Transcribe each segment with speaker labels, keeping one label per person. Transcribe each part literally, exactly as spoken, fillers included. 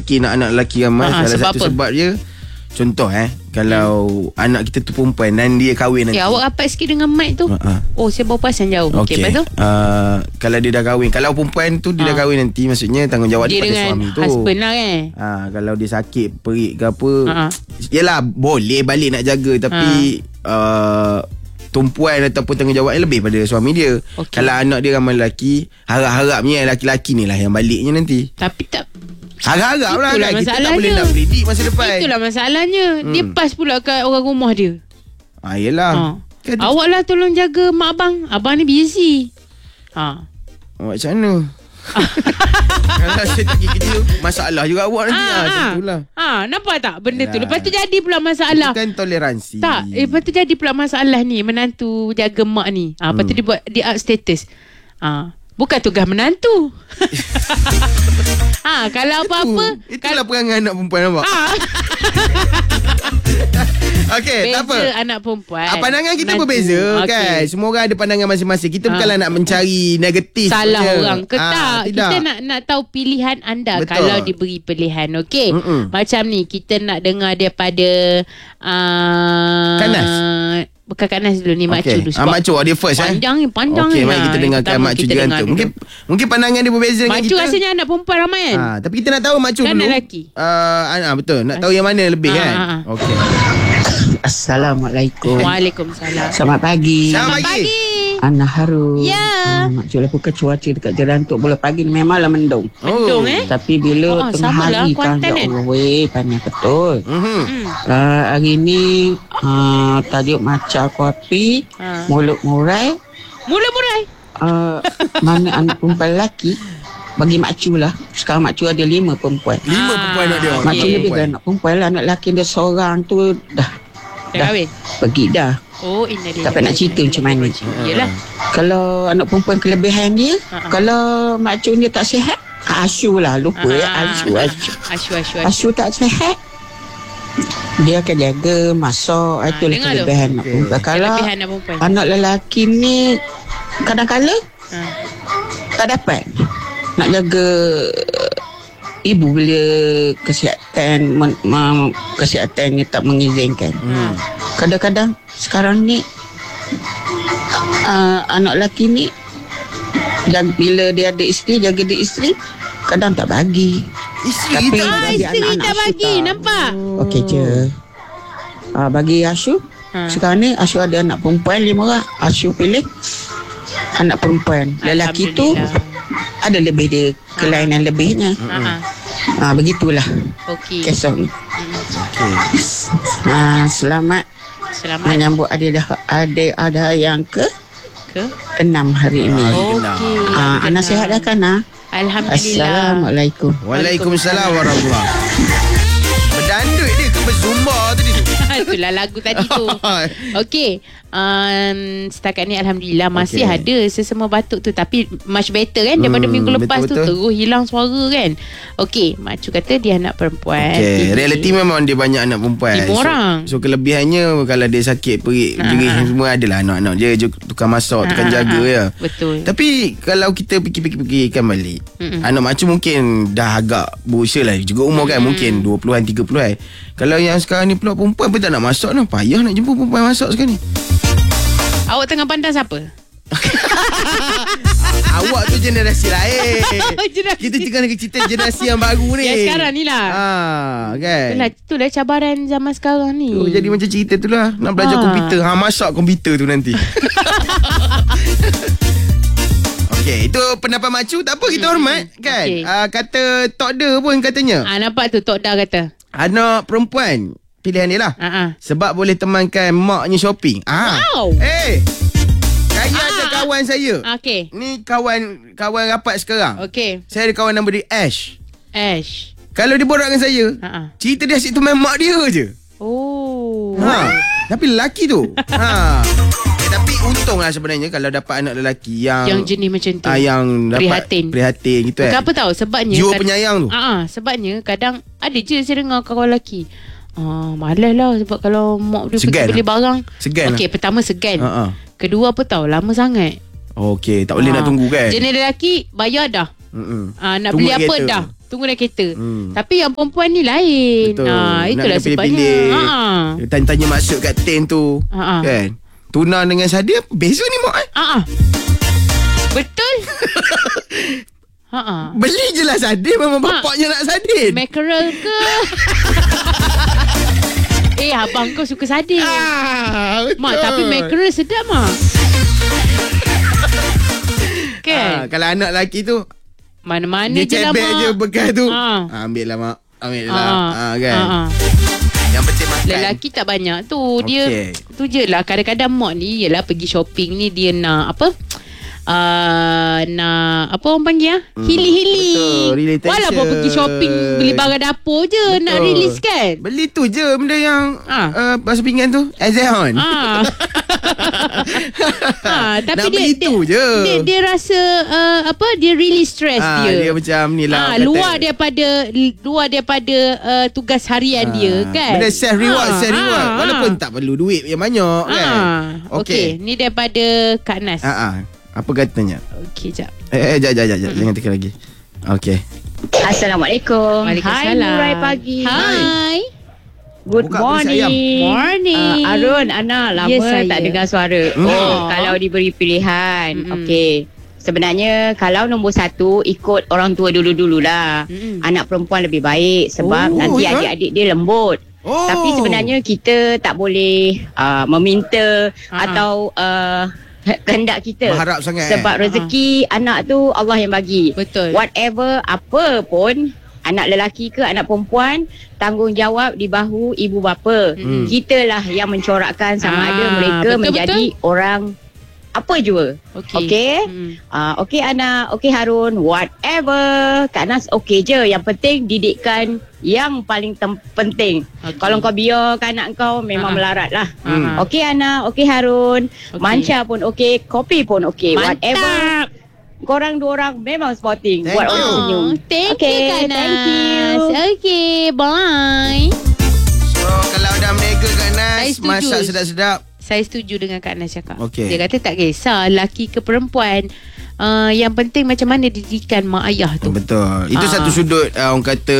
Speaker 1: lelaki nak anak lelaki ramai.
Speaker 2: Ha,
Speaker 1: Salah
Speaker 2: sebab
Speaker 1: satu
Speaker 2: apa?
Speaker 1: sebab dia, contoh eh, kalau hmm. anak kita tu perempuan dan dia kahwin nanti.
Speaker 2: Ya, awak rapat sikit dengan mic tu.
Speaker 1: Ha-ha.
Speaker 2: Oh, saya bawa perasan jauh. Okey,
Speaker 1: Okey.
Speaker 2: lepas tu?
Speaker 1: Uh, kalau dia dah kahwin, kalau perempuan tu dia
Speaker 2: Ha.
Speaker 1: dah kahwin nanti, maksudnya tanggungjawab
Speaker 2: Dia
Speaker 1: dia pada
Speaker 2: dengan
Speaker 1: suami tu.
Speaker 2: husband lah kan.
Speaker 1: Ha, kalau dia sakit perik ke apa,
Speaker 2: Ha.
Speaker 1: yelah boleh balik nak jaga, tapi ha. uh, tumpuan ataupun tanggungjawab yang lebih pada suami dia.
Speaker 2: Okey.
Speaker 1: Kalau anak dia ramai lelaki, harap-harapnya lelaki-lelaki ni lah yang baliknya nanti.
Speaker 2: Tapi tak,
Speaker 1: Harap-harap lah
Speaker 2: itulah
Speaker 1: kan. Kita tak
Speaker 2: masalahnya.
Speaker 1: boleh nak predict masa depan.
Speaker 2: Itulah masalahnya. Hmm. Dia pas pula kat orang rumah dia.
Speaker 1: Ha, yelah.
Speaker 2: Ha.
Speaker 1: Kan,
Speaker 2: Awak lah tolong jaga mak abang. Abang ni busy. Ha.
Speaker 1: awak macam mana? Kalau saya tak pergi kerja, masalah juga awak nanti. Ha, ha. Tentulah.
Speaker 2: Ha, nampak tak benda tu?
Speaker 1: Yalah.
Speaker 2: Lepas tu jadi pula masalah.
Speaker 1: Itu kan toleransi.
Speaker 2: Tak, eh, lepas tu jadi pula masalah ni, menantu jaga mak ni. Ha, lepas tu
Speaker 1: Hmm.
Speaker 2: dia buat, dia up status. Ha, bukan tugas menantu. Ha, kalau apa-apa.
Speaker 1: Itu, itulah perangai anak perempuan, nampak?
Speaker 2: Ha.
Speaker 1: Okey, tak apa.
Speaker 2: Beza anak perempuan.
Speaker 1: Ah, pandangan kita
Speaker 2: menantu.
Speaker 1: berbeza
Speaker 2: Okey.
Speaker 1: kan. Semua orang ada pandangan masing-masing. Kita
Speaker 2: Ah.
Speaker 1: bukanlah nak mencari negatif
Speaker 2: Salah
Speaker 1: je.
Speaker 2: orang ke
Speaker 1: Ah,
Speaker 2: tak?
Speaker 1: tidak.
Speaker 2: Kita nak nak tahu pilihan anda.
Speaker 1: Betul.
Speaker 2: Kalau diberi pilihan. Okey.
Speaker 1: Mm-mm.
Speaker 2: Macam ni, kita nak dengar daripada uh,
Speaker 1: Kanas.
Speaker 2: Bukan Kanas dulu ni, Mak Cu dulu.
Speaker 1: Ah, Mak Cu, dia first eh.
Speaker 2: Panjang ni, panjang
Speaker 1: Okey,
Speaker 2: ni.
Speaker 1: mari
Speaker 2: lah.
Speaker 1: kita dengarkan
Speaker 2: Pertama
Speaker 1: Mak Cu
Speaker 2: kita
Speaker 1: Gigantung.
Speaker 2: dengar
Speaker 1: Mungkin mungkin pandangan dia berbeza dengan
Speaker 2: Mak
Speaker 1: kita.
Speaker 2: Cu rasanya anak perempuan ramai kan?
Speaker 1: Ah, tapi kita nak tahu Mak Cu
Speaker 2: Kan
Speaker 1: dulu.
Speaker 2: anak lelaki.
Speaker 1: Ah, ah, betul. Nak tahu yang mana lebih
Speaker 2: Ah,
Speaker 1: kan?
Speaker 2: ah, ah.
Speaker 1: Okey.
Speaker 3: Assalamualaikum.
Speaker 2: Waalaikumsalam.
Speaker 3: Selamat pagi.
Speaker 1: Selamat
Speaker 2: Selamat pagi.
Speaker 3: Ana Haru.
Speaker 2: Ya.
Speaker 3: Ah, Mak Cik lakukan cuaca dekat Jerantuk bola pagi ni memanglah mendung.
Speaker 2: Mendung eh?
Speaker 3: Tapi bila
Speaker 2: Oh,
Speaker 3: tengah
Speaker 2: sama lah,
Speaker 3: hari kan,
Speaker 2: Kuantan
Speaker 3: ya
Speaker 2: kan?
Speaker 3: Allah weh, panas betul.
Speaker 1: Mhm.
Speaker 2: Hmm.
Speaker 3: Uh, hari ni uh, tadi macam kopi,
Speaker 2: Ha.
Speaker 3: mulut murai.
Speaker 2: Mula-murai.
Speaker 3: Uh, mana anak perempuan lelaki bagi Mak Cu lah. Sekarang Mak Cu ada lima perempuan.
Speaker 1: Lima
Speaker 2: Ah,
Speaker 1: perempuan nak dia.
Speaker 3: Mak Cu
Speaker 2: okey.
Speaker 3: lebih dari anak perempuan lah. Anak lelaki dia seorang tu dah
Speaker 2: Dah kahwin?
Speaker 3: pergi dah.
Speaker 2: Oh, innalillahi.
Speaker 3: Tak payah nak cerita macam mana.
Speaker 2: Yelah.
Speaker 3: Kalau anak perempuan kelebihan dia,
Speaker 2: Ha-ha.
Speaker 3: kalau mak cun dia tak sihat, Asyu lah, lupa ya,
Speaker 2: Ah.
Speaker 3: Asyu, Asyu.
Speaker 2: Asyu, asyu, asyu.
Speaker 3: Asyu tak sihat, dia akan jaga, masak,
Speaker 2: Ah,
Speaker 3: itulah
Speaker 2: dengar tu.
Speaker 3: kelebihan anak perempuan. Kalau
Speaker 2: Kelebihan anak perempuan.
Speaker 3: anak lelaki ni, kadang-kadang
Speaker 2: Ha.
Speaker 3: tak dapat nak jaga ibu bila kesihatan men, men, kesihatannya tak mengizinkan.
Speaker 1: Hmm.
Speaker 3: Kadang-kadang sekarang ni uh, anak lelaki ni jaga, bila dia ada isteri, jaga dia isteri, kadang tak bagi.
Speaker 1: Isteri
Speaker 3: Tapi
Speaker 1: tak.
Speaker 2: Ah,
Speaker 3: bagi
Speaker 2: isteri
Speaker 3: anak-anak
Speaker 2: tak
Speaker 3: Asyu
Speaker 2: bagi.
Speaker 3: tak.
Speaker 2: Nampak?
Speaker 3: Okey je. Uh, bagi Asyu,
Speaker 2: Ha.
Speaker 3: sekarang ni Asyu ada anak perempuan lima orang. Asyu pilih anak perempuan. Lelaki tu
Speaker 2: Alhamdulillah.
Speaker 3: ada lebih dia, kelainan lebihnya.
Speaker 2: Ha. Ha.
Speaker 3: Ah, begitulah
Speaker 2: Okey.
Speaker 3: kisah ni.
Speaker 1: Okey.
Speaker 3: Ah, selamat
Speaker 2: Selamat
Speaker 3: menyambut adik adik ada yang ke
Speaker 2: ke.
Speaker 3: enam hari ini.
Speaker 2: Okey.
Speaker 3: Ah, anak sihat dah kan? Ah?
Speaker 2: Alhamdulillah.
Speaker 3: Assalamualaikum.
Speaker 1: Waalaikumsalam warahmatullahi. Berdandut dia ke berzumba tadi tu.
Speaker 2: Itulah lagu tadi tu. Okey. Um, setakat ni Alhamdulillah masih
Speaker 1: Okey.
Speaker 2: ada sesama batuk tu. Tapi much better kan daripada
Speaker 1: Hmm,
Speaker 2: minggu lepas tu.
Speaker 1: betul-betul.
Speaker 2: Terus hilang suara kan. Okey. Mak Cu kata dia anak perempuan.
Speaker 1: Okay,
Speaker 2: Tinggi.
Speaker 1: realiti memang dia banyak anak perempuan.
Speaker 2: Lima orang.
Speaker 1: So, so kelebihannya kalau dia sakit perik,
Speaker 2: Ha,
Speaker 1: jerit
Speaker 2: ha.
Speaker 1: semua adalah anak-anak dia je tukang masak, tukang
Speaker 2: Ha, ha,
Speaker 1: jaga
Speaker 2: ha.
Speaker 1: ya.
Speaker 2: Betul.
Speaker 1: Tapi kalau kita fikir-fikirkan balik,
Speaker 2: Mm-mm.
Speaker 1: anak Mak Cu mungkin dah agak berusia lah juga umur kan,
Speaker 2: Mm.
Speaker 1: mungkin dua puluhan, tiga puluhan. Kalau yang sekarang ni pula perempuan pun tak nak masak lah. Payah nak jumpa perempuan masak sekarang ni.
Speaker 2: Awak tengah pandang siapa?
Speaker 1: Awak tu generasi lain.
Speaker 2: Generasi.
Speaker 1: Kita tengah nak cerita generasi yang baru ni.
Speaker 2: Yang sekarang ni lah.
Speaker 1: Ha, kan.
Speaker 2: Itulah, itulah cabaran zaman sekarang ni.
Speaker 1: Tu, jadi macam cerita tu lah. Nak belajar
Speaker 2: Ha.
Speaker 1: komputer. Ha, masak komputer tu nanti. Okey, itu pendapat Mak Cu. Tak apa, kita hormat kan.
Speaker 2: Okey.
Speaker 1: Uh, kata Tok De pun katanya.
Speaker 2: Ah, nampak tu Tok Dah kata.
Speaker 1: Anak perempuan pilihan dia lah.
Speaker 2: Ah, ah.
Speaker 1: Sebab boleh temankan maknya shopping. Ah.
Speaker 2: Wow.
Speaker 1: Eh. Saya
Speaker 2: Ah.
Speaker 1: ada kawan saya.
Speaker 2: Okey.
Speaker 1: Ni kawan kawan rapat sekarang.
Speaker 2: Okey.
Speaker 1: Saya ada kawan nama dia Ash.
Speaker 2: Ash.
Speaker 1: Kalau dia borak dengan saya,
Speaker 2: Ha ah.
Speaker 1: cerita dia asyik teman mak dia je.
Speaker 2: Oh.
Speaker 1: Ha. Tapi lelaki tu. ha. Eh, tapi untunglah sebenarnya kalau dapat anak lelaki yang
Speaker 2: Yang jenis macam tu.
Speaker 1: ah, yang dapat
Speaker 2: Prihatin.
Speaker 1: prihatin gitu kan.
Speaker 2: Kenapa tahu? Sebabnya
Speaker 1: Jiwa
Speaker 2: kad-
Speaker 1: penyayang tu.
Speaker 2: Ah, ah, sebabnya kadang ada je saya dengar kawan lelaki. Ah, malas lah sebab kalau mak dia
Speaker 1: Segan
Speaker 2: pergi beli
Speaker 1: lah.
Speaker 2: barang.
Speaker 1: Segan
Speaker 2: Okey, pertama segan.
Speaker 1: Ha ah.
Speaker 2: Kedua apa tahu? Lama sangat.
Speaker 1: Okey, tak boleh
Speaker 2: Ah.
Speaker 1: nak tunggu kan.
Speaker 2: Jenis lelaki bayar dah.
Speaker 1: Mm-mm.
Speaker 2: Ah, nak
Speaker 1: Tunggu
Speaker 2: beli apa
Speaker 1: kereta.
Speaker 2: dah. Tunggu naik kereta.
Speaker 1: Hmm.
Speaker 2: Tapi yang perempuan ni lain.
Speaker 1: Betul.
Speaker 2: Ha, itulah
Speaker 1: Nak kena
Speaker 2: sebabnya.
Speaker 1: pilih-pilih.
Speaker 2: Ha.
Speaker 1: Tanya-tanya maksud kat ten tu.
Speaker 2: Ha.
Speaker 1: Kan? Tuna dengan Sadia beza ni mak eh?
Speaker 2: Ha. Betul. Ha.
Speaker 1: Beli je lah Sadia. Memang
Speaker 2: Mak,
Speaker 1: bapaknya nak Sadin.
Speaker 2: Mackerel ke? Eh, abang kau suka sardin.
Speaker 1: Ah, betul.
Speaker 2: Mak, tapi mackerel sedap, Mak. Kan?
Speaker 1: Ah, kalau anak lelaki tu
Speaker 2: Mana-mana
Speaker 1: dia
Speaker 2: je lah,
Speaker 1: cebek
Speaker 2: Mak.
Speaker 1: je bekas tu.
Speaker 2: Ha.
Speaker 1: Ah, ambil lah mak. Ambil lah.
Speaker 2: Ha.
Speaker 1: Ah, kan?
Speaker 2: Ha.
Speaker 1: Yang penting makan.
Speaker 2: Lelaki tak banyak tu. Dia
Speaker 1: Okey.
Speaker 2: tu je lah. Kadang-kadang mak ni yelah pergi shopping ni dia nak apa? Uh, nak apa orang panggil ah?
Speaker 1: Hmm,
Speaker 2: Hili-hili.
Speaker 1: betul, relaxation.
Speaker 2: Walaupun pergi shopping beli barang dapur je
Speaker 1: Betul.
Speaker 2: nak release kan?
Speaker 1: Beli tu je benda yang
Speaker 2: Ah.
Speaker 1: uh, basuh pinggan tu Azehon.
Speaker 2: Ah. ha, tapi
Speaker 1: Nak
Speaker 2: dia,
Speaker 1: beli
Speaker 2: dia,
Speaker 1: tu je.
Speaker 2: Dia, dia rasa uh, apa? Dia really stress
Speaker 1: Ah,
Speaker 2: dia.
Speaker 1: dia macam ni lah.
Speaker 2: Ah,
Speaker 1: kata-
Speaker 2: luar daripada luar daripada uh, tugas harian
Speaker 1: Ah,
Speaker 2: dia kan.
Speaker 1: Benda self reward,
Speaker 2: Ah,
Speaker 1: self reward.
Speaker 2: ah,
Speaker 1: Walaupun
Speaker 2: ah.
Speaker 1: tak perlu duit yang banyak kan.
Speaker 2: Ah,
Speaker 1: Okey.
Speaker 2: Okey, ni daripada Kak Nas.
Speaker 1: Ah, ah. Apa katanya?
Speaker 2: Okey, jap.
Speaker 1: Eh, eh, jap, jap, jap, jap. Jangan tekan lagi. Okey.
Speaker 3: Assalamualaikum.
Speaker 2: Waalaikumsalam.
Speaker 3: Hai Murai pagi.
Speaker 2: Hai.
Speaker 3: Good
Speaker 1: Buka perisa ayam.
Speaker 3: morning.
Speaker 2: Morning.
Speaker 3: Uh, Arun, Ana, lama
Speaker 2: Ya, saya.
Speaker 3: tak dengar suara.
Speaker 1: Hmm.
Speaker 3: Oh, kalau diberi pilihan.
Speaker 2: Mm-mm.
Speaker 3: Okey. Sebenarnya kalau nombor satu ikut orang tua dulu-dululah.
Speaker 2: Mm-mm.
Speaker 3: Anak perempuan lebih baik sebab
Speaker 1: Oh,
Speaker 3: nanti
Speaker 1: ya?
Speaker 3: adik-adik dia lembut.
Speaker 1: Oh.
Speaker 3: Tapi sebenarnya kita tak boleh uh, meminta
Speaker 2: Ah.
Speaker 3: atau uh, kehendak kita.
Speaker 1: Berharap sangat.
Speaker 3: Sebab rezeki anak tu Allah yang bagi.
Speaker 2: Betul.
Speaker 3: Whatever, apa pun, anak lelaki ke anak perempuan, tanggungjawab di bahu ibu bapa.
Speaker 2: Hmm.
Speaker 3: Kita lah yang mencorakkan sama
Speaker 2: Ah,
Speaker 3: ada mereka
Speaker 2: betul,
Speaker 3: menjadi orang apa jua.
Speaker 2: Okey.
Speaker 3: Okey?
Speaker 2: Hmm.
Speaker 3: Ah, okey anak, okey Harun, whatever. Kak Nas okey je. Yang penting didikan yang paling tem- penting.
Speaker 2: Okey.
Speaker 3: Kalau kau biarkan anak kau memang
Speaker 2: Ah.
Speaker 3: melarat lah.
Speaker 2: Hmm.
Speaker 3: Okey anak, okey Harun.
Speaker 2: Okey.
Speaker 3: Manca pun okey, kopi pun okey. Whatever.
Speaker 2: Mantap.
Speaker 3: Korang dua orang memang sporting.
Speaker 1: Thank
Speaker 3: Buat
Speaker 1: you.
Speaker 3: orang senyum.
Speaker 2: Oh, thank
Speaker 3: Okay,
Speaker 2: you, Kak Nas.
Speaker 3: thank you.
Speaker 2: Okay, bye.
Speaker 1: So, kalau dah mega kat
Speaker 2: Saya
Speaker 1: Nas,
Speaker 2: setuju.
Speaker 1: masak sedap-sedap.
Speaker 2: Saya setuju dengan Kak Nas cakap.
Speaker 1: Okey.
Speaker 2: Dia kata tak kisah lelaki ke perempuan. Uh, yang penting macam mana didikan mak ayah tu.
Speaker 1: Betul. Itu
Speaker 2: Ah.
Speaker 1: satu sudut uh, orang kata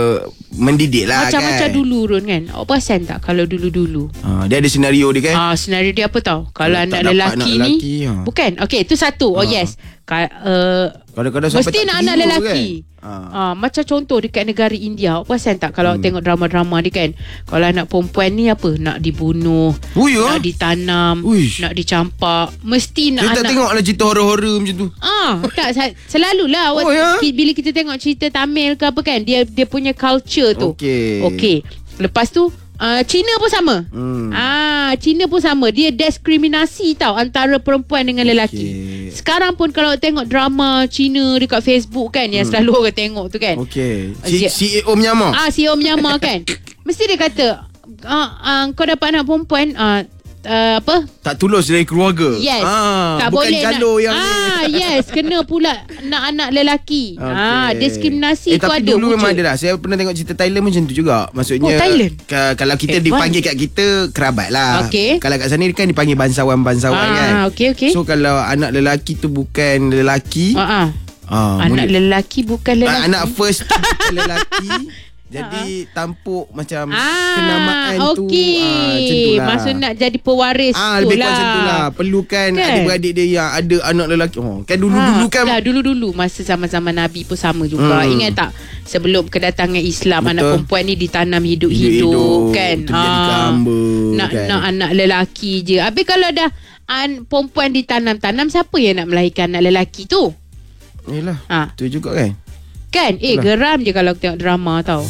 Speaker 1: mendidik lah
Speaker 2: Macam-macam
Speaker 1: kan.
Speaker 2: dulu Run kan. Awak perasan tak kalau dulu-dulu?
Speaker 1: Uh, dia ada senario dia kan.
Speaker 2: Ah, senario dia apa tau? Kalau
Speaker 1: Kalau
Speaker 2: anak
Speaker 1: tak dapat
Speaker 2: lelaki,
Speaker 1: anak
Speaker 2: ni
Speaker 1: lelaki, ha.
Speaker 2: bukan. Okey, itu satu. Oh
Speaker 1: Ha.
Speaker 2: yes. Ka- uh,
Speaker 1: Kadang-kadang sampai
Speaker 2: mesti
Speaker 1: tak
Speaker 2: nak
Speaker 1: terima
Speaker 2: anak lelaki.
Speaker 1: Kan? Ha.
Speaker 2: Ah, macam contoh dekat negara India. Awak perasan tak kalau
Speaker 1: Hmm.
Speaker 2: tengok drama-drama dia kan? Kalau anak perempuan ni apa? Nak dibunuh,
Speaker 1: Oh ya?
Speaker 2: nak ditanam,
Speaker 1: Uish.
Speaker 2: nak dicampak. Mesti nak
Speaker 1: Kita tak
Speaker 2: anak.
Speaker 1: tengok lah cerita horror-horror macam tu.
Speaker 2: Ah, tak sa- selalulah awak
Speaker 1: Oh, ya?
Speaker 2: ki- bila kita tengok cerita Tamil ke apa kan, dia dia punya culture tu.
Speaker 1: Okey.
Speaker 2: Okey. Lepas tu uh, Cina pun sama.
Speaker 1: Hmm.
Speaker 2: Ah, Cina pun sama. Dia diskriminasi tau antara perempuan dengan lelaki.
Speaker 1: Okey.
Speaker 2: Sekarang pun kalau tengok drama Cina dekat Facebook kan, yang selalu orang tengok tu kan.
Speaker 1: Okey.
Speaker 2: Asyik.
Speaker 1: C- CEO menyamar.
Speaker 2: Ah, C E O menyamar kan. Mesti dia kata, ah, ah, kau dapat anak perempuan, ah, uh, apa?
Speaker 1: Tak tulus dari keluarga.
Speaker 2: Yes.
Speaker 1: Ah,
Speaker 2: tak
Speaker 1: bukan
Speaker 2: boleh
Speaker 1: jalur
Speaker 2: nak,
Speaker 1: yang
Speaker 2: ah,
Speaker 1: ni.
Speaker 2: yes, kena pula nak anak lelaki.
Speaker 1: Okey.
Speaker 2: Ah, diskriminasi
Speaker 1: eh,
Speaker 2: tu
Speaker 1: tapi
Speaker 2: ada.
Speaker 1: dulu
Speaker 2: wujud.
Speaker 1: memang ada dah. Saya pernah tengok cerita Thailand macam tu juga. Maksudnya
Speaker 2: Oh, Thailand?
Speaker 1: ka- kalau kita
Speaker 2: Advance.
Speaker 1: dipanggil kat kita kerabat lah.
Speaker 2: Okey.
Speaker 1: Kalau kat sana kan dipanggil bangsawan-bangsawan
Speaker 2: Ah,
Speaker 1: kan.
Speaker 2: okey, okey.
Speaker 1: So kalau anak lelaki tu bukan lelaki,
Speaker 2: Ah, ah.
Speaker 1: ah,
Speaker 2: Anak
Speaker 1: boleh-
Speaker 2: lelaki bukan lelaki.
Speaker 1: Ah, anak first tu bukan lelaki. Jadi tampuk macam kenamaan tu
Speaker 2: okey.
Speaker 1: ah, macam tu lah.
Speaker 2: Maksud nak jadi pewaris
Speaker 1: Ah,
Speaker 2: tu
Speaker 1: lebih
Speaker 2: lah.
Speaker 1: kurang macam tu lah. Perlukan
Speaker 2: Kan?
Speaker 1: adik-beradik dia yang ada anak lelaki. Oh, kan dulu-dulu kan.
Speaker 2: Lah, dulu-dulu masa zaman-zaman Nabi pun sama juga.
Speaker 1: Hmm.
Speaker 2: Ingat tak? Sebelum kedatangan Islam,
Speaker 1: Betul.
Speaker 2: anak perempuan ni ditanam hidup-hidup
Speaker 1: Hidup-hidup,
Speaker 2: kan.
Speaker 1: terjadi hamba,
Speaker 2: nak
Speaker 1: kan.
Speaker 2: nak anak lelaki je. Habis kalau dah an, perempuan ditanam-tanam, siapa yang nak melahirkan anak lelaki tu?
Speaker 1: Yelah.
Speaker 2: Ha.
Speaker 1: Tu juga kan.
Speaker 2: Kan? Eh,
Speaker 1: Itulah.
Speaker 2: geram je kalau tengok drama tau.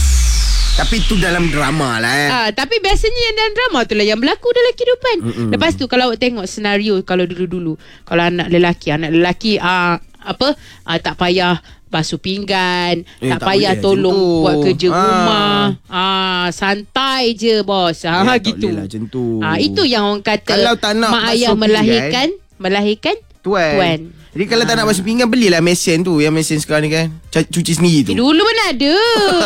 Speaker 1: Tapi tu dalam drama lah eh.
Speaker 2: Ah, tapi biasanya yang dalam drama tu lah yang berlaku dalam kehidupan.
Speaker 1: Mm-mm.
Speaker 2: Lepas tu kalau awak tengok senario kalau dulu-dulu, kalau anak lelaki, anak lelaki ah apa ah, tak payah basuh pinggan,
Speaker 1: Eh,
Speaker 2: tak,
Speaker 1: tak
Speaker 2: payah
Speaker 1: boleh
Speaker 2: tolong
Speaker 1: macam tu.
Speaker 2: buat kerja
Speaker 1: Ah.
Speaker 2: rumah. Ah, santai je bos. Ah,
Speaker 1: Ya, tak
Speaker 2: gitu.
Speaker 1: boleh lah macam tu.
Speaker 2: Ah, itu yang orang kata
Speaker 1: Kalau tak nak
Speaker 2: mak
Speaker 1: basuh
Speaker 2: ayah
Speaker 1: pinggan,
Speaker 2: melahirkan, melahirkan
Speaker 1: Tuan.
Speaker 2: tuan.
Speaker 1: Jadi kalau tak
Speaker 2: Ah.
Speaker 1: nak basuh pinggan, belilah mesin tu. Yang mesin sekarang ni kan. Cu- Cuci sendiri tu.
Speaker 2: Eh, dulu mana ada.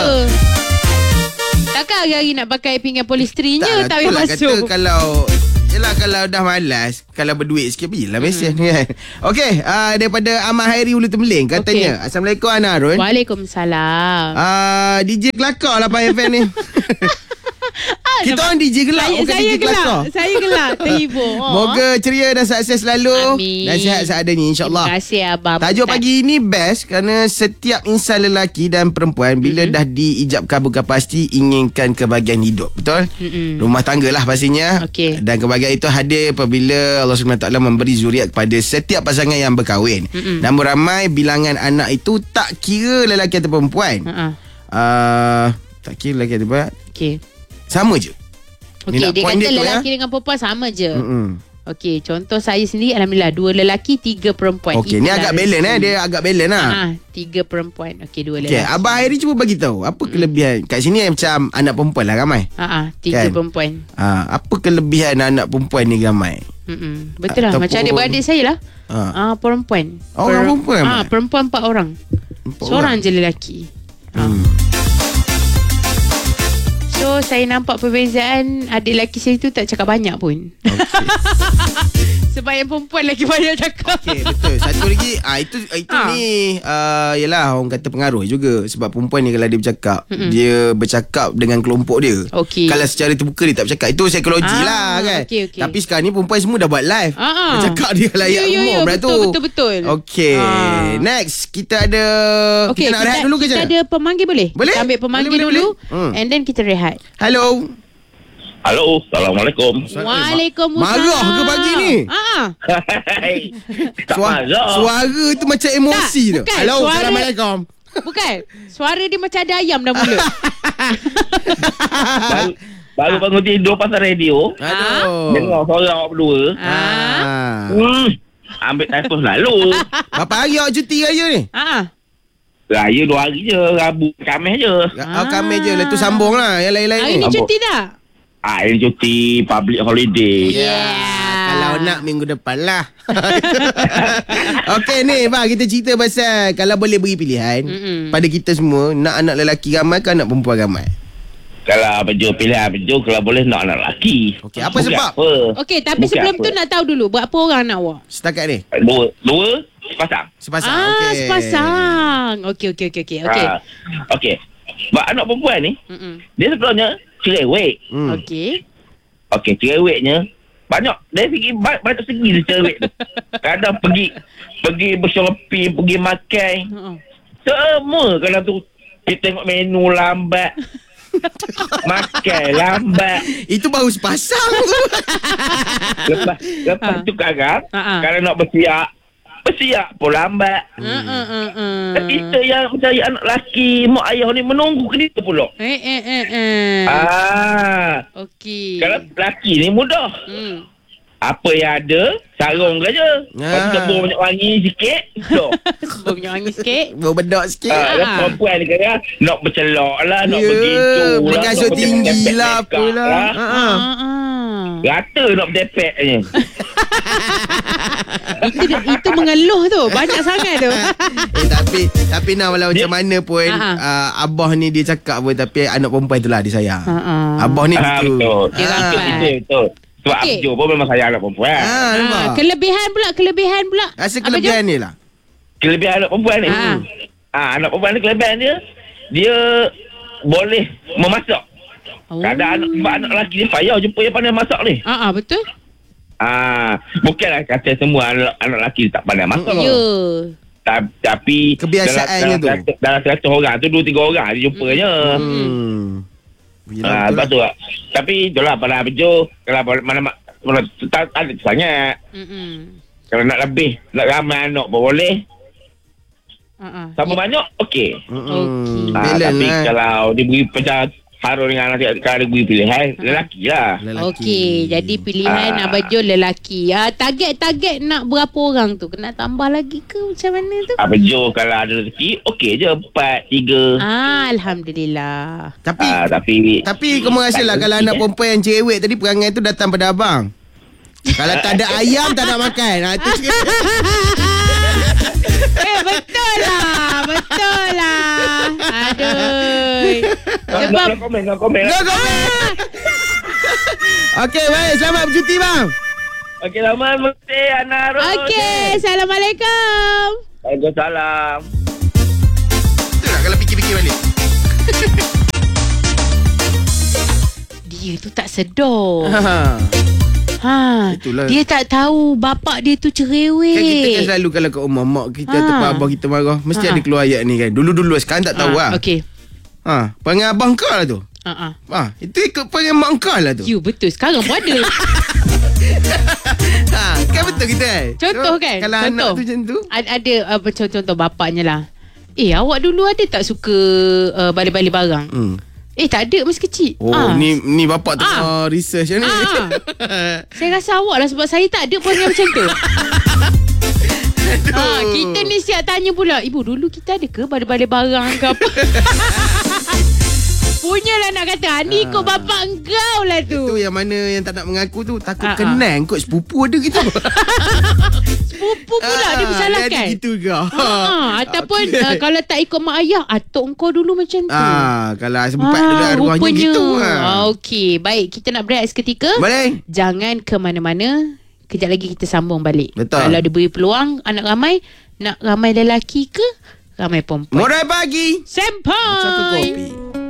Speaker 2: Takkan hari-hari nak pakai pinggan polisterinya tak payah
Speaker 1: itulah
Speaker 2: basuh.
Speaker 1: kata kalau Yelah kalau dah malas, kalau berduit sikit pergilah mesej ni kan. Okey, uh, daripada Ahmad Hairi Ulu Tembeling katanya, okay. Assalamualaikum Ana Harun.
Speaker 2: Waalaikumsalam.
Speaker 1: Uh, D J kelakar lah Pak F M ni. Kita orang D J gelak,
Speaker 2: Saya,
Speaker 1: bukan
Speaker 2: saya
Speaker 1: D J
Speaker 2: gelak.
Speaker 1: kelakar.
Speaker 2: Saya gelak, terhibur. Oh.
Speaker 1: Moga ceria dan sukses selalu.
Speaker 2: Amin.
Speaker 1: Dan sihat seadanya insyaAllah.
Speaker 2: Terima kasih Abang.
Speaker 1: Tajuk
Speaker 2: Ustaz.
Speaker 1: pagi ini best kerana setiap insan lelaki dan perempuan bila mm-hmm. dah diijabkan bukan pasti inginkan kebahagiaan hidup. Betul?
Speaker 2: Mm-mm.
Speaker 1: Rumah tangga lah pastinya.
Speaker 2: Okey.
Speaker 1: Dan kebahagiaan itu hadir apabila Allah subhanahu wa taala memberi zuriat kepada setiap pasangan yang berkahwin.
Speaker 2: Mm-mm.
Speaker 1: Namun ramai bilangan anak itu tak kira lelaki atau perempuan.
Speaker 2: Uh-uh.
Speaker 1: Uh, tak kira lelaki atau perempuan.
Speaker 2: Okey.
Speaker 1: Sama je.
Speaker 2: Okey, dia
Speaker 1: point
Speaker 2: kata
Speaker 1: dia tu,
Speaker 2: lelaki
Speaker 1: ya?
Speaker 2: dengan perempuan sama je.
Speaker 1: Mm-mm.
Speaker 2: Okey, contoh saya sendiri alhamdulillah dua lelaki, tiga perempuan.
Speaker 1: Okey, ni
Speaker 2: Itulah
Speaker 1: agak balance eh. Dia agak balance lah.
Speaker 2: Ha, tiga perempuan. Okey, dua
Speaker 1: Okey,
Speaker 2: lelaki.
Speaker 1: Abang Hairi cuba bagi tahu apa kelebihan kat sini macam anak perempuan lah ramai.
Speaker 2: Ha ah, tiga
Speaker 1: Kan?
Speaker 2: perempuan.
Speaker 1: Ha, apa kelebihan anak perempuan ni ramai?
Speaker 2: Mm-mm. Betul lah.
Speaker 1: Ataupun-
Speaker 2: Macam adik-beradik saya lah.
Speaker 1: Ha.
Speaker 2: Ah, perempuan.
Speaker 1: Oh, orang perempuan,
Speaker 2: Ah,
Speaker 1: Mat?
Speaker 2: perempuan empat orang.
Speaker 1: Empat
Speaker 2: Seorang
Speaker 1: orang?
Speaker 2: je lelaki. Ha.
Speaker 1: Hmm.
Speaker 2: So saya nampak perbezaan adik lelaki saya tu tak cakap banyak pun.
Speaker 1: Okey.
Speaker 2: Sebab yang perempuan lagi banyak cakap.
Speaker 1: Okey, betul. Satu lagi ah itu itu
Speaker 2: Ha.
Speaker 1: ni uh, yalah orang kata pengaruh juga sebab perempuan ni kalau dia bercakap,
Speaker 2: Mm-mm.
Speaker 1: dia bercakap dengan kelompok dia.
Speaker 2: Okey.
Speaker 1: Kalau secara terbuka dia tak bercakap. Itu psikologi
Speaker 2: Ah,
Speaker 1: lah kan.
Speaker 2: okey, okey.
Speaker 1: Tapi sekarang ni perempuan semua dah buat live.
Speaker 2: Ah, ah.
Speaker 1: Dia cakap dia layak
Speaker 2: Ya, ya, ya,
Speaker 1: umum dah
Speaker 2: betul,
Speaker 1: tu.
Speaker 2: betul, betul.
Speaker 1: Okey.
Speaker 2: Ah.
Speaker 1: Next kita ada
Speaker 2: Okey,
Speaker 1: kita nak rehat dulu ke
Speaker 2: kita
Speaker 1: macam
Speaker 2: ada pemanggil boleh?
Speaker 1: Boleh?
Speaker 2: Kita ambil pemanggil
Speaker 1: Boleh, boleh,
Speaker 2: dulu
Speaker 1: boleh. Hmm.
Speaker 2: and then kita rehat.
Speaker 1: Hello.
Speaker 4: Halo, Assalamualaikum.
Speaker 2: Waalaikumsalam.
Speaker 1: Marah ke pagi ni?
Speaker 2: Ah.
Speaker 4: Hai. Tak
Speaker 1: Suara,
Speaker 4: marah.
Speaker 1: suara tu macam emosi
Speaker 2: Tak,
Speaker 1: tu.
Speaker 2: bukan.
Speaker 1: Hello,
Speaker 2: Suara-
Speaker 1: Assalamualaikum.
Speaker 2: Bukan. Suara dia macam ada ayam dalam mulut.
Speaker 4: baru, baru bangun tidur pasal radio.
Speaker 1: Aduh.
Speaker 4: Dengar suara awak berdua.
Speaker 2: Ah.
Speaker 1: Ah.
Speaker 4: Hmm. Ambil telefon selalu.
Speaker 1: Berapa hari awak cuti raya ni?
Speaker 2: Ah.
Speaker 4: Raya dua hari je. Rabu, Khamis je.
Speaker 1: Ah. Kami je. Lepas tu sambung lah. Yang lain-lain
Speaker 2: Hari
Speaker 1: ni.
Speaker 2: ni
Speaker 4: Sambung.
Speaker 2: cuti tak?
Speaker 4: Ah, ini cuti public holiday.
Speaker 2: Yeah.
Speaker 1: Kalau nak minggu depan lah. Okey ni bang, kita cerita pasal kalau boleh beri pilihan
Speaker 2: Mm-mm.
Speaker 1: pada kita semua, nak anak lelaki ramai ke anak perempuan ramai?
Speaker 4: Kalau Bejo pilih Bejo, kalau boleh nak anak lelaki.
Speaker 1: Okey, apa
Speaker 4: Bukan
Speaker 1: sebab?
Speaker 4: Apa?
Speaker 2: Okey, tapi
Speaker 4: Bukan
Speaker 2: sebelum
Speaker 4: apa.
Speaker 2: tu nak tahu dulu berapa orang nak awak?
Speaker 1: Setakat ni
Speaker 4: Dua, dua sepasang.
Speaker 1: sepasang.
Speaker 2: Ah,
Speaker 1: Okey.
Speaker 2: sepasang. Okey, okey, okey, okey. Okey.
Speaker 4: Ah, Okey. Sebab anak perempuan ni,
Speaker 2: Mm-mm.
Speaker 4: dia sebenarnya cerewet.
Speaker 1: Hmm.
Speaker 2: Okey.
Speaker 4: Okey, cerewetnya banyak dari segi ba- banyak segi dia cerewet tu. Kadang pergi pergi bershopping, pergi makan.
Speaker 2: Uh-uh.
Speaker 4: Semua kadang tu kita tengok menu lambat. Makan lambat.
Speaker 1: Itu baru sepasang tu.
Speaker 4: Lepas lepas
Speaker 2: Ha.
Speaker 4: tu kadang
Speaker 2: Ha-ha.
Speaker 4: kalau nak bersiap, bersiap pun lambat.
Speaker 2: Uh, uh, uh, uh.
Speaker 4: Dan kita yang mencari anak lelaki, mak ayah ni menunggu ke dia pula.
Speaker 2: Eh, eh, eh, eh.
Speaker 4: Ah,
Speaker 2: Okey.
Speaker 4: kalau lelaki ni mudah.
Speaker 2: Hmm.
Speaker 4: Apa yang ada, sarung je. Lepas tu
Speaker 1: Ah.
Speaker 4: tebur banyak wangi sikit. So.
Speaker 2: Sebab punya wangi sikit.
Speaker 1: Baru bedok sikit.
Speaker 4: Ah, dan
Speaker 2: Ah.
Speaker 4: perempuan ni kadang nak bercelok lah, nak
Speaker 1: Ya,
Speaker 4: begitu lah.
Speaker 1: beli kasut
Speaker 4: nak
Speaker 1: tinggi
Speaker 4: berdepek
Speaker 1: lah,
Speaker 4: makeup
Speaker 1: apalah.
Speaker 4: lah.
Speaker 1: Ha.
Speaker 2: Ah, ah.
Speaker 4: Rata nak berdepek je.
Speaker 2: Itu itu mengeluh tu. Banyak sangat tu.
Speaker 1: Eh tapi tapi nak walau macam mana pun
Speaker 2: Ha-ha.
Speaker 1: uh, abah ni dia cakap pun tapi anak perempuan tu lah dia sayang.
Speaker 2: Ha-ha.
Speaker 1: Abah ni
Speaker 4: Ah,
Speaker 1: betul.
Speaker 4: betul.
Speaker 2: Dia
Speaker 1: Ah.
Speaker 2: rapat.
Speaker 4: Betul, betul. Sebab
Speaker 2: Okey.
Speaker 4: Abjo pun memang sayang anak perempuan.
Speaker 1: Ah, nampak.
Speaker 2: Ah, kelebihan pula, kelebihan pula.
Speaker 1: Rasa
Speaker 2: Apa
Speaker 1: kelebihan
Speaker 2: je?
Speaker 1: ni lah.
Speaker 4: Kelebihan anak perempuan ni.
Speaker 2: Ah.
Speaker 4: Ah, anak perempuan ni kelebihan dia, dia boleh memasak.
Speaker 2: Oh.
Speaker 4: Kadang anak, sebab anak lelaki ni payah jumpa yang pandai masak ni.
Speaker 2: Ah, ah, betul.
Speaker 4: Ah, bukanlah kata semua anak, anak lelaki tak pandai masak.
Speaker 2: Ya.
Speaker 4: Ta- Tapi
Speaker 1: Kebiasaannya
Speaker 4: dalam,
Speaker 1: tu.
Speaker 4: dalam, dalam seratus orang tu dua tiga orang dia jumpanya.
Speaker 1: Hmm.
Speaker 4: Ah,
Speaker 1: Yelah,
Speaker 4: sebab
Speaker 1: betul
Speaker 4: tu lah. Tapi itulah pada Bejo, kalau mana mana tak ada sangat.
Speaker 2: Mm-mm.
Speaker 4: Kalau nak lebih, nak ramai anak pun boleh.
Speaker 2: Ah, ah.
Speaker 4: Sama banyak, okey.
Speaker 1: Hmm.
Speaker 2: Okey.
Speaker 4: Ah,
Speaker 1: Balance
Speaker 4: tapi
Speaker 1: lah.
Speaker 4: kalau diberi macam Harun dengan anak kalau diberi pilihan, lelaki lah.
Speaker 1: Lelaki.
Speaker 2: Okey, jadi pilihan
Speaker 4: Ah.
Speaker 2: Abang Jo lelaki. Ah, target-target nak berapa orang tu? Kena tambah lagi ke macam mana tu?
Speaker 4: Apa Jo kalau ada rezeki, okey je. Empat, tiga.
Speaker 2: Ah, alhamdulillah.
Speaker 1: Tapi
Speaker 4: Ah, tapi
Speaker 1: tapi kamu rasa lah kalau anak perempuan yang cerewet tadi perangai tu datang pada abang. Kalau tak ada ayam tak nak makan. Ha, tu
Speaker 2: Eh, betul lah. Betul lah. Aduh.
Speaker 4: Nak,
Speaker 2: Sebab
Speaker 4: nak komen, nak komen.
Speaker 1: Kau komen. Okey, baik. Selamat bercuti bang.
Speaker 4: Okey, selamat bercuti Ana Harun.
Speaker 2: Okey, Assalamualaikum.
Speaker 4: Waalaikumsalam.
Speaker 1: Betul tak kalau fikir-fikir balik?
Speaker 2: Dia tu tak sedar.
Speaker 1: Ha.
Speaker 2: Ha,
Speaker 1: Itulah.
Speaker 2: dia tak tahu bapak dia tu cerewet.
Speaker 1: Kan kita kan selalu kalau kat rumah mak kita
Speaker 2: Ha.
Speaker 1: ataupun abah kita marah, mesti
Speaker 2: Ha.
Speaker 1: ada keluar ayat ni kan. Dulu-dulu sekarang tak tahu lah.
Speaker 2: Okey.
Speaker 1: Ha, panggil abang kau lah tu.
Speaker 2: Ha ah.
Speaker 1: Ha, itu ikut panggil mak kau lah tu.
Speaker 2: You betul sekarang pun ada.
Speaker 1: Ha, kan betul kita eh.
Speaker 2: Contoh
Speaker 1: So,
Speaker 2: kan?
Speaker 1: Kalau
Speaker 2: Contoh.
Speaker 1: anak tu macam tu.
Speaker 2: Ada, ada uh, contoh-contoh bapaknya lah. Eh, awak dulu ada tak suka uh, balik-balik barang?
Speaker 1: Hmm.
Speaker 2: Eh, tak ada masa kecil.
Speaker 1: Oh,
Speaker 2: Ah.
Speaker 1: ni ni bapak tu
Speaker 2: Ah.
Speaker 1: ah. research ni.
Speaker 2: Ah. Saya rasa awak lah sebab saya tak ada pun yang macam tu. Ha, kita ni siap tanya pula, ibu dulu kita ada ke balik-balik barang ke apa? Punyalah nak kata, ah, ni ikut bapak engkau lah tu.
Speaker 1: Itu yang mana yang tak nak mengaku tu takut
Speaker 2: Ah, ah.
Speaker 1: kenang kot sepupu ada gitu.
Speaker 2: Sepupu pula dia bersalahkan.
Speaker 1: Dia ada gitu ke?
Speaker 2: Ha, ataupun
Speaker 1: Okey.
Speaker 2: uh, kalau tak ikut mak ayah, atuk engkau dulu macam tu.
Speaker 1: Ah, kalau sempat dulu arwahnya gitu lah.
Speaker 2: Ah, okey, baik, kita nak break seketika.
Speaker 1: Boleh?
Speaker 2: Jangan ke mana-mana. Kejap lagi kita sambung balik.
Speaker 1: Betul.
Speaker 2: Kalau diberi peluang anak ramai, nak ramai lelaki ke ramai perempuan?
Speaker 1: Murai pagi.
Speaker 2: Sampai.
Speaker 1: Macam ke kopi.